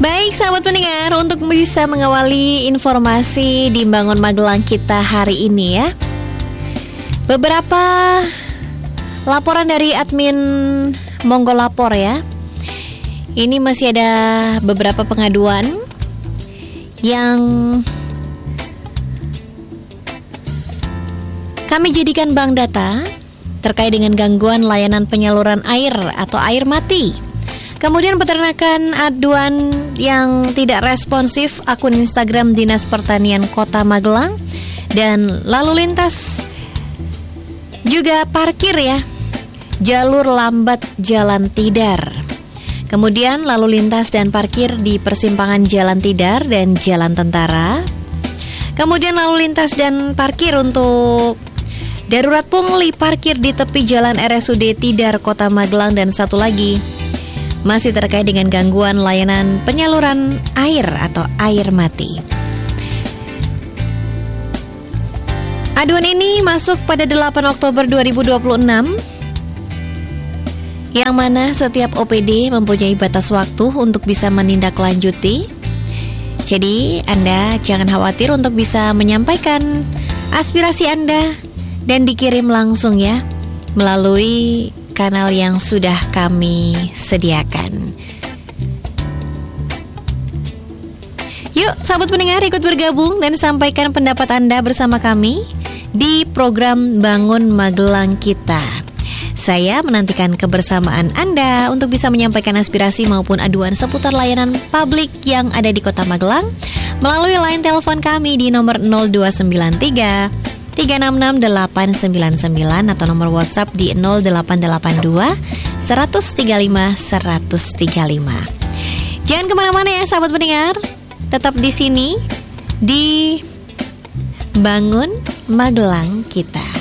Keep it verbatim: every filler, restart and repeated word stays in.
Baik sahabat pendengar, untuk bisa mengawali informasi di Bangun Magelang kita hari ini ya, beberapa laporan dari admin Monggo Lapor ya. Ini masih ada beberapa pengaduan yang kami jadikan bank data terkait dengan gangguan layanan penyaluran air atau air mati. Kemudian peternakan aduan yang tidak responsif akun Instagram Dinas Pertanian Kota Magelang, dan lalu lintas juga parkir ya, jalur lambat Jalan Tidar. Kemudian lalu lintas dan parkir di persimpangan Jalan Tidar dan Jalan Tentara. Kemudian lalu lintas dan parkir untuk darurat pungli parkir di tepi Jalan R S U D Tidar Kota Magelang, dan satu lagi masih terkait dengan gangguan layanan penyaluran air atau air mati. Aduan ini masuk pada delapan Oktober dua ribu dua puluh enam, yang mana setiap O P D mempunyai batas waktu untuk bisa menindaklanjuti. Jadi Anda jangan khawatir untuk bisa menyampaikan aspirasi Anda dan dikirim langsung ya melalui kanal yang sudah kami sediakan. Yuk sahabat pendengar, ikut bergabung dan sampaikan pendapat Anda bersama kami di program Bangun Magelang kita. Saya menantikan kebersamaan Anda untuk bisa menyampaikan aspirasi maupun aduan seputar layanan publik yang ada di Kota Magelang melalui line telepon kami di nomor nol dua sembilan tiga tiga enam enam delapan sembilan sembilan atau nomor WhatsApp di nol delapan delapan dua seratus tiga puluh lima seratus tiga puluh lima. Jangan kemana-mana ya sahabat pendengar, tetap di sini di Bangun Magelang kita.